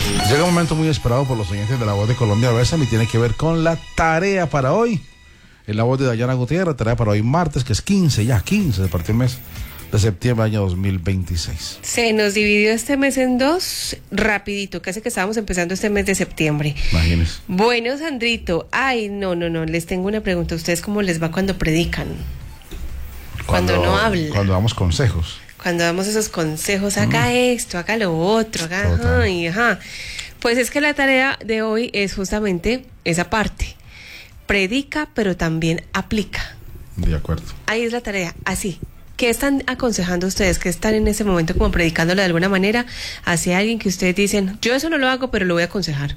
Llega un momento muy esperado por los oyentes de La Voz de Colombia Bésame y tiene que ver con la tarea para hoy. En La Voz de Dayana Gutiérrez, tarea para hoy martes, que es 15, se partió el mes de septiembre año 2026. Se nos dividió este mes en dos, rapidito, casi que estábamos empezando este mes de septiembre. Imagínense. Bueno, Sandrito, no, les tengo una pregunta. ¿A ustedes cómo les va cuando predican? Cuando no hablan. Cuando damos consejos. Cuando damos esos consejos, haga esto, haga lo otro, haga... Ajá. Pues es que la tarea de hoy es justamente esa parte. Predica, pero también aplica. De acuerdo. Ahí es la tarea, así. ¿Qué están aconsejando ustedes? ¿Qué están en ese momento como predicándolo de alguna manera hacia alguien que ustedes dicen, yo eso no lo hago, pero lo voy a aconsejar?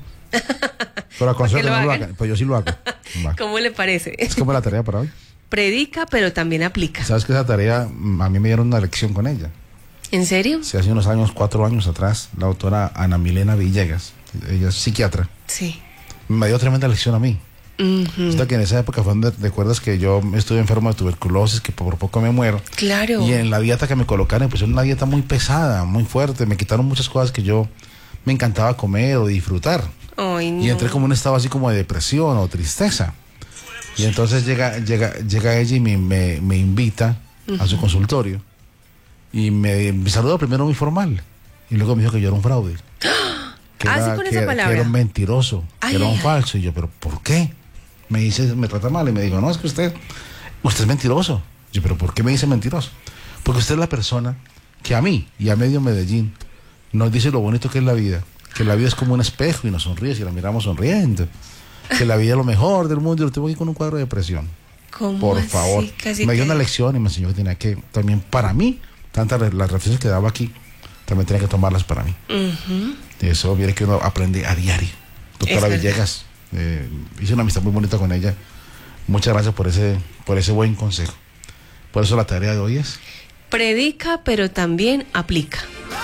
Pero aconsejo que no lo hagan, pues yo sí lo hago. Va. ¿Cómo le parece? Es como la tarea para hoy. Predica, pero también aplica. ¿Sabes que esa tarea, a mí me dieron una lección con ella? ¿En serio? Sí, hace unos años, 4 años atrás, la doctora Ana Milena Villegas, ella es psiquiatra. Sí. Me dio tremenda lección a mí. Hasta que en esa época fue donde recuerdas que yo estuve enfermo de tuberculosis, que por poco me muero. Claro. Y en la dieta que me colocaron, pues era una dieta muy pesada, muy fuerte. Me quitaron muchas cosas que yo me encantaba comer o disfrutar. Ay, no. Y entré como en un estado así como de depresión o tristeza. Y entonces llega ella y me invita a su consultorio. Y me saludó primero muy formal. Y luego me dijo que yo era un fraude. Con esa palabra. Que era un mentiroso, que era un falso. Y yo, ¿pero por qué? Me dice, me trata mal. Y me dijo, no, es que usted es mentiroso. Yo, ¿pero por qué me dice mentiroso? Porque usted es la persona que a mí y a medio Medellín nos dice lo bonito que es la vida. Que la vida es como un espejo y nos sonríe si la miramos sonriendo. Que la vida es lo mejor del mundo. Y lo tengo aquí con un cuadro de depresión. ¿Cómo por así? favor. Me dio una lección y me enseñó que tenía que, también para mí, tantas las reflexiones que daba aquí, también tenía que tomarlas para mí. Y eso viene que uno aprende a diario. Doctora Villegas, hice una amistad muy bonita con ella. Muchas gracias por ese buen consejo. Por eso la tarea de hoy es: predica, pero también aplica.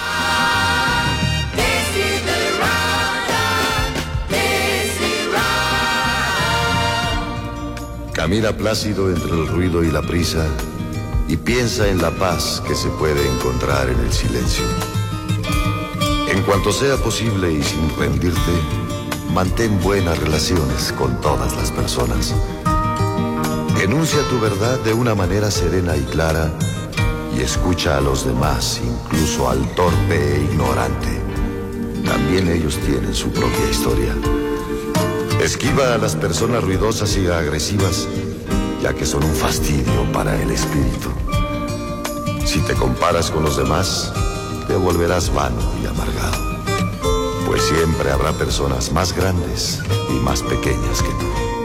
Camina plácido entre el ruido y la prisa y piensa en la paz que se puede encontrar en el silencio. En cuanto sea posible y sin rendirte, mantén buenas relaciones con todas las personas. Enuncia tu verdad de una manera serena y clara y escucha a los demás, incluso al torpe e ignorante. También ellos tienen su propia historia. Esquiva a las personas ruidosas y agresivas, ya que son un fastidio para el espíritu. Si te comparas con los demás, te volverás vano y amargado, pues siempre habrá personas más grandes y más pequeñas que tú.